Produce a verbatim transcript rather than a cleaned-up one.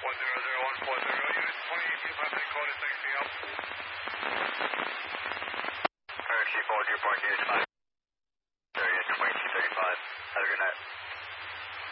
four zero zero one four zero, unit twenty, you have any code is anything else? Parakeet four, departure is five.